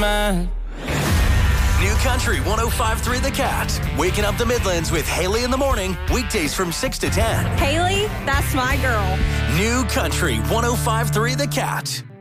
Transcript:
mind. New Country 105.3 The Cat. Waking up the Midlands with Haley in the morning. Weekdays from 6 to 10. Haley, that's my girl. New Country 105.3 The Cat.